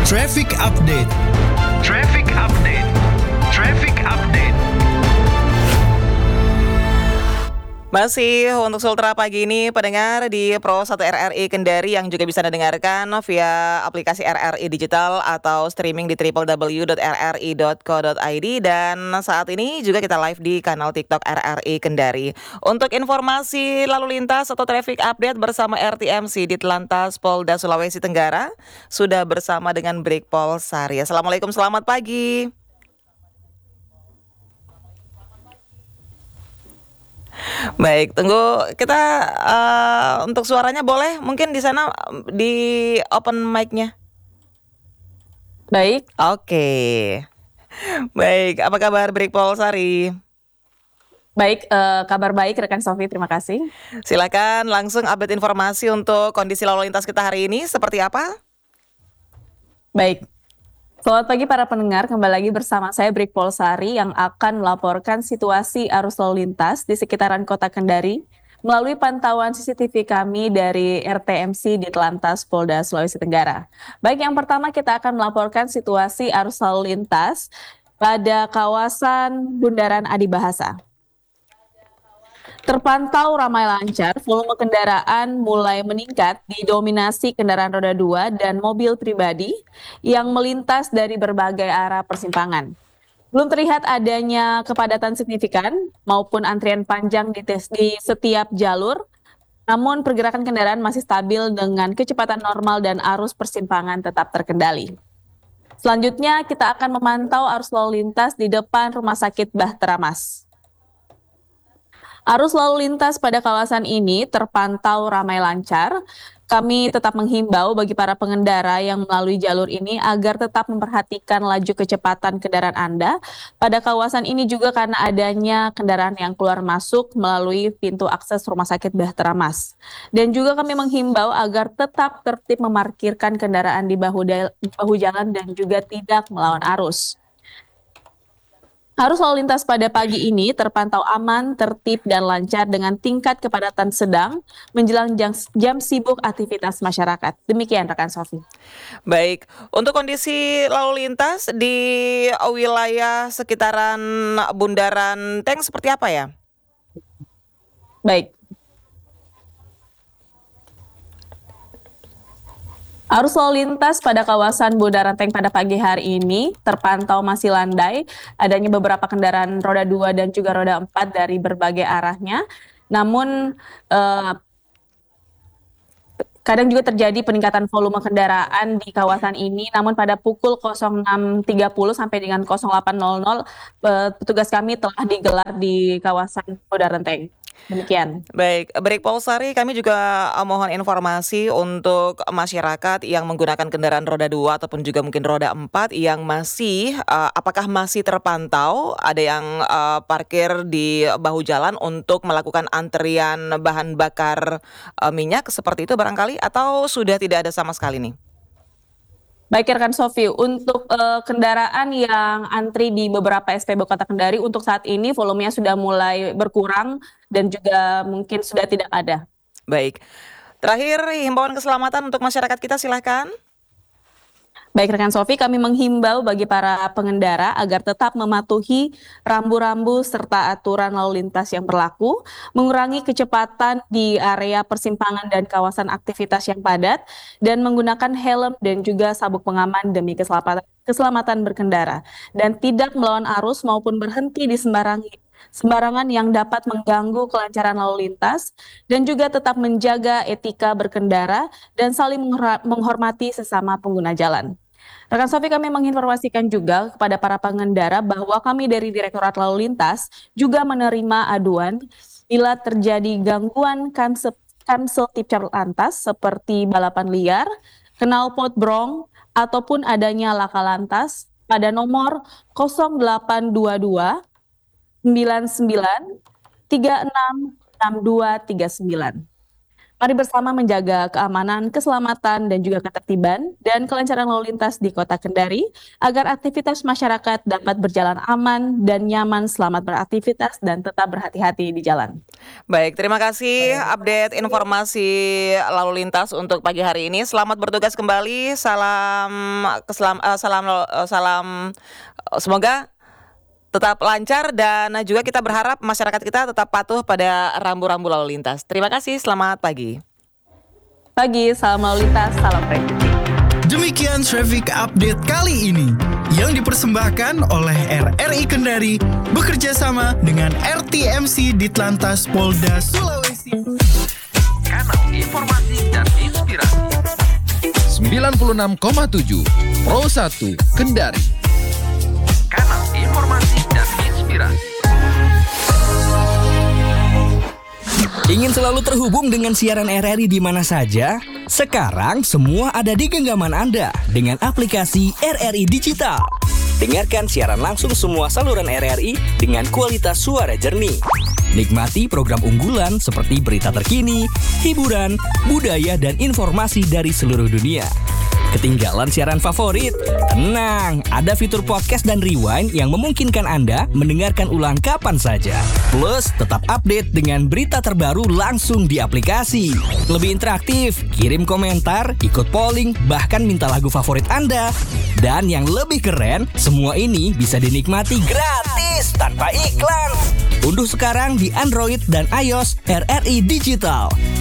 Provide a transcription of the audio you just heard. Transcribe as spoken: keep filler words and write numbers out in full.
Traffic Update. Traffic Update. Traffic Update. Masih untuk Sultra pagi ini pendengar di Pro satu R R I Kendari yang juga bisa didengarkan via aplikasi R R I Digital atau streaming di w w w dot r r i dot co dot i d, dan saat ini juga kita live di kanal TikTok R R I Kendari. Untuk informasi lalu lintas atau traffic update bersama R T M C Ditlantas Polda Sulawesi Tenggara sudah bersama dengan Brigpol Sari. Assalamualaikum, selamat pagi. Baik, tunggu kita uh, untuk suaranya boleh mungkin di sana di open mic-nya. Baik. Oke. Baik, apa kabar Brigpol Sari? Baik, uh, kabar baik rekan Sofi, terima kasih. Silakan langsung update informasi untuk kondisi lalu lintas kita hari ini seperti apa? Baik. Selamat pagi para pendengar, kembali lagi bersama saya Brigpol Sari yang akan melaporkan situasi arus lalu lintas di sekitaran Kota Kendari melalui pantauan C C T V kami dari R T M C Ditlantas Polda Sulawesi Tenggara. Baik, yang pertama kita akan melaporkan situasi arus lalu lintas pada kawasan Bundaran Adibahasa. Terpantau ramai lancar, volume kendaraan mulai meningkat didominasi kendaraan roda dua dan mobil pribadi yang melintas dari berbagai arah persimpangan. Belum terlihat adanya kepadatan signifikan maupun antrian panjang di, tes, di setiap jalur, namun pergerakan kendaraan masih stabil dengan kecepatan normal dan arus persimpangan tetap terkendali. Selanjutnya kita akan memantau arus lalu lintas di depan Rumah Sakit Bahtera Mas. Arus lalu lintas pada kawasan ini terpantau ramai lancar. Kami tetap menghimbau bagi para pengendara yang melalui jalur ini agar tetap memperhatikan laju kecepatan kendaraan Anda. Pada kawasan ini juga karena adanya kendaraan yang keluar masuk melalui pintu akses Rumah Sakit Bahtera Mas. Dan juga kami menghimbau agar tetap tertib memarkirkan kendaraan di bahu, di bahu jalan dan juga tidak melawan arus. Arus lalu lintas pada pagi ini terpantau aman, tertib, dan lancar dengan tingkat kepadatan sedang menjelang jam, jam sibuk aktivitas masyarakat. Demikian rekan Sofi. Baik, untuk kondisi lalu lintas di wilayah sekitaran Bundaran Tank seperti apa ya? Baik. Arus lalu lintas pada kawasan Bundaran Tank pada pagi hari ini terpantau masih landai, adanya beberapa kendaraan roda dua dan juga roda empat dari berbagai arahnya. Namun eh, kadang juga terjadi peningkatan volume kendaraan di kawasan ini, namun pada pukul enam tiga puluh sampai dengan delapan nol nol petugas kami telah digelar di kawasan Bundaran Tank. Demikian. Baik, Brigpol Sari, kami juga mohon informasi untuk masyarakat yang menggunakan kendaraan roda dua ataupun juga mungkin roda empat yang masih, uh, apakah masih terpantau ada yang uh, parkir di bahu jalan untuk melakukan antrian bahan bakar uh, minyak seperti itu barangkali, atau sudah tidak ada sama sekali nih? Baik rekan Sofi, untuk uh, kendaraan yang antri di beberapa S P B Kota Kendari untuk saat ini volumenya sudah mulai berkurang dan juga mungkin sudah tidak ada. Baik, terakhir himbauan keselamatan untuk masyarakat kita, silahkan. Baik rekan Sofi, kami menghimbau bagi para pengendara agar tetap mematuhi rambu-rambu serta aturan lalu lintas yang berlaku, mengurangi kecepatan di area persimpangan dan kawasan aktivitas yang padat, dan menggunakan helm dan juga sabuk pengaman demi keselamatan, keselamatan berkendara, dan tidak melawan arus maupun berhenti di sembarang, sembarangan yang dapat mengganggu kelancaran lalu lintas, dan juga tetap menjaga etika berkendara dan saling menghormati sesama pengguna jalan. Rekan Sofi, kami menginformasikan juga kepada para pengendara bahwa kami dari Direktorat Lalu Lintas juga menerima aduan bila terjadi gangguan kamsel tip lantas seperti balapan liar, knalpot brong, ataupun adanya laka lantas pada nomor nol delapan dua dua sembilan sembilan tiga enam enam dua tiga sembilan. Mari bersama menjaga keamanan, keselamatan, dan juga ketertiban dan kelancaran lalu lintas di Kota Kendari agar aktivitas masyarakat dapat berjalan aman dan nyaman. Selamat beraktivitas dan tetap berhati-hati di jalan. Baik, terima kasih update informasi lalu lintas untuk pagi hari ini. Selamat bertugas kembali. Salam keselam, uh, salam uh, salam uh, semoga tetap lancar dan juga kita berharap masyarakat kita tetap patuh pada rambu-rambu lalu lintas. Terima kasih, selamat pagi. Pagi, salam lalu lintas, salam presisi. Demikian traffic update kali ini yang dipersembahkan oleh R R I Kendari bekerja sama dengan R T M C Ditlantas Polda Sulawesi. Kanal informasi dan inspirasi sembilan puluh enam koma tujuh Pro satu Kendari. Kanal informasi dan inspirasi. Ingin selalu terhubung dengan siaran R R I di mana saja? Sekarang semua ada di genggaman Anda dengan aplikasi R R I Digital. Dengarkan siaran langsung semua saluran R R I dengan kualitas suara jernih. Nikmati program unggulan seperti berita terkini, hiburan, budaya, dan informasi dari seluruh dunia. Ketinggalan siaran favorit? Tenang, ada fitur podcast dan rewind yang memungkinkan Anda mendengarkan ulang kapan saja. Plus, tetap update dengan berita terbaru langsung di aplikasi. Lebih interaktif, kirim komentar, ikut polling, bahkan minta lagu favorit Anda. Dan yang lebih keren, semua ini bisa dinikmati gratis tanpa iklan. Unduh sekarang di Android dan iOS R R I Digital.